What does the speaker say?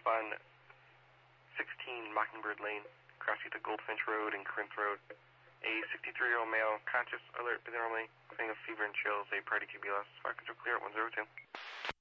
respond 16 Mockingbird Lane, crossing to Goldfinch Road and Corinth Road. A 63-year-old male, conscious, alert, but normally, complaining of fever and chills, a priority QB loss. Fire control clear at 102.